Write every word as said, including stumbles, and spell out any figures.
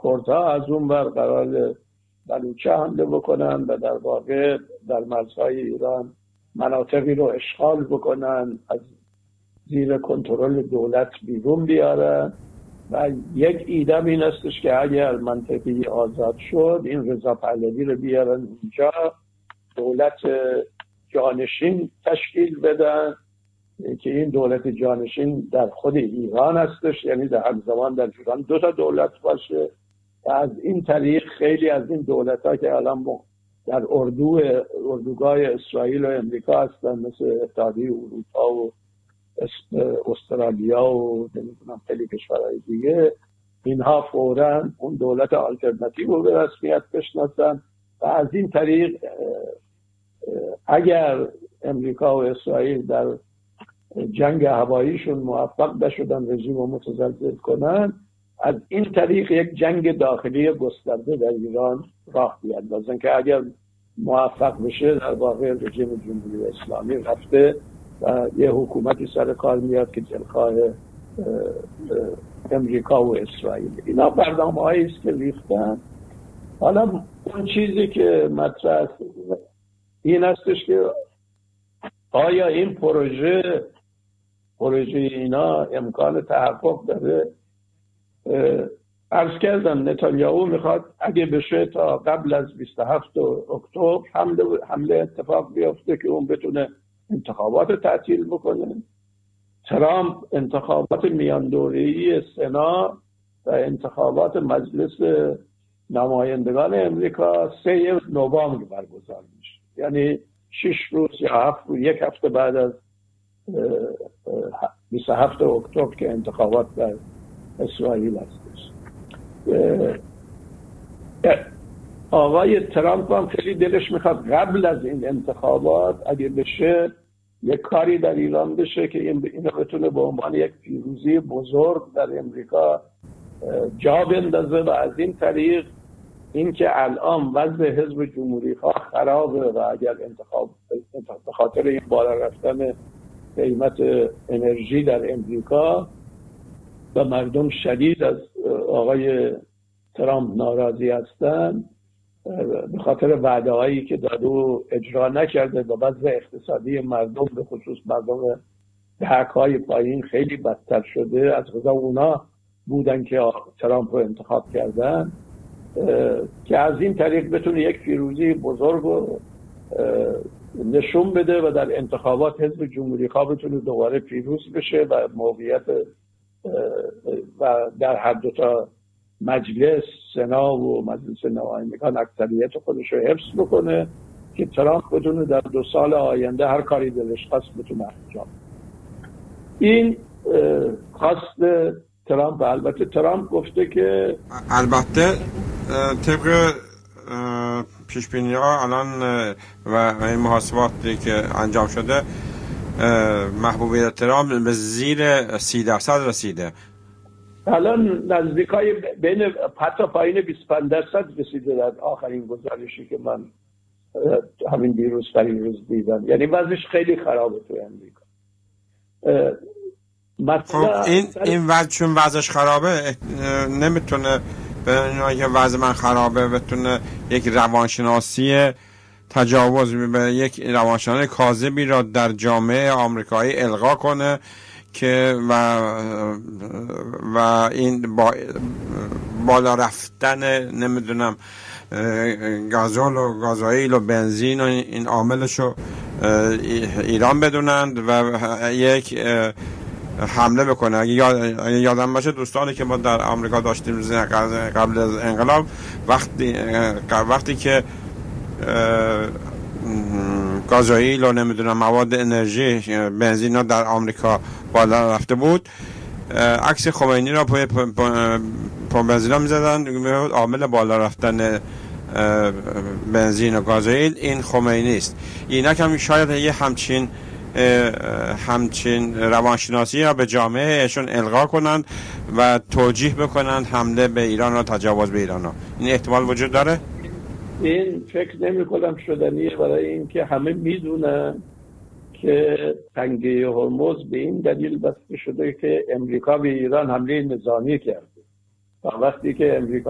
کردها از اون ور قرار بلوچه حمله بکنن و در واقع در مرزهای ایران مناطقی رو اشغال بکنن، از زیر کنترل دولت بیرون بیارن. و یک ایده این استش که اگر منطقی آزاد شد این رضا پهلوی رو بیارن اونجا، دولت جانشین تشکیل بدن که این دولت جانشین در خود ایران هستش، یعنی در همزمان در ایران دو تا دولت باشه و از این طریق خیلی از این دولت ها که الان در اردو اردوگاه اسرائیل و امریکا هستن، مثل اتحادیه اروپا و استرالیا و نمیدونم خیلی کشورهای دیگه، اینها فوراً اون دولت آلترناتیو رو به رسمیت بشناسن و از این طریق اگر امریکا و اسرائیل در جنگ هواییشون موفق نشدن رژیم رو متزلزل کنن، از این طریق یک جنگ داخلی گسترده در ایران راه بیاندازن که اگر موفق بشه در واقع رژیم جمهوری اسلامی رفته و یه حکومتی سر کار میاد که دلخواه امریکا و اسرائیل. اینا برنامه هایی است که ریختن. حالا اون چیزی که مطرح است این هستش که آیا این پروژه پروژه اینا امکان تحقق داره؟ عرض کردم نتانیاهو میخواد اگه بشه تا قبل از بیست و هفتم اکتبر حمله حمله اتفاق بیفته که اون بتونه انتخابات تعطیل بکنه. ترامپ انتخابات میان دوره‌ای سنا و انتخابات مجلس نمایندگان امریکا سه نوامبر برگزار میشه، یعنی شش روز یا هفت روز، یک هفته بعد از بیست و هفتم اکتبر که انتخابات در اسرائیل هستش. آقای ترامپ هم خیلی دلش میخواد قبل از این انتخابات اگه بشه یک کاری در ایران بشه که این اینو بتونه به عنوان یک پیروزی بزرگ در امریکا جا بندازه و از این طریق این که الان وضع حزب جمهوری خواه خرابه و اگر انتخاب به خاطر این بالا رفتن قیمت انرژی در امریکا و مردم شدید از آقای ترامپ ناراضی هستن به خاطر وعده هایی که داده و اجرا نکرده و وضع اقتصادی مردم به خصوص مردم دهک های پایین خیلی بدتر شده، از غذا اونا بودن که ترامپ رو انتخاب کردن، که از این طریق بتونه یک پیروزی بزرگ رو نشون بده و در انتخابات حزب جمهوری خواه بتونه دوباره پیروز بشه و موقعیت و در هر دو تا مجلس سنا و مجلس نمایندگان اکثریت خودش رو حفظ بکنه که ترامپ بتونه در دو سال آینده هر کاری دلش خواست بتونه انجام. این خواست ترامپ. البته ترامپ گفته که البته طبق پیش بینی ها الان و این محاسباتی که انجام شده محبوبیت ترامپ به زیر سی درصد رسیده. الان نزدیکای بین حتی پایین بیست و پنج درصد رسیده در آخرین گزارشی که من همین دیروز فرین روز دیدم. یعنی وضعش خیلی خرابه تو امریکا. خب این این وضع چون وضعش خرابه نمیتونه به اینایی که وضع من خرابه بتونه یک روانشناسی تجاوز به یک روانشناسی کاذبی را در جامعه آمریکایی القا کنه که و و این با بالا رفتن نمیدونم گازول و گازوئیل و بنزین و این عاملشو ایران بدونند و یک حمله بکنه. اگه یادم باشه دوستانی که ما در آمریکا داشتیم قبل از انقلاب، وقتی وقتی که گازوئیل و نمیدونم مواد انرژی بنزین ها در آمریکا بالا رفته بود، عکس خمینی را پای پمپ بنزین ها میزدن، عامل بالا رفتن بنزین و گازوئیل این خمینی است. اینا که شاید یه همچین همچین روانشناسی را به جامعهشون القا کنند و توجیه بکنند حمله به ایران و تجاوز به ایران ها. این احتمال وجود داره؟ این فکر نمی کنم شدنیه، برای اینکه همه میدونن که تنگه هرمز به این دلیل بسته شده که امریکا به ایران حمله نظامی کرده و وقتی که امریکا